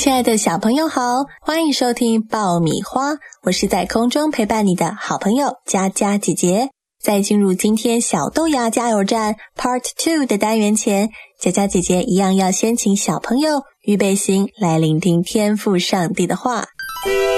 亲爱的小朋友好，欢迎收听爆米花，我是在空中陪伴你的好朋友佳佳姐姐。在进入今天小豆芽加油站 Part 2的单元前，佳佳姐姐一样要先请小朋友预备心来聆听天父上帝的话。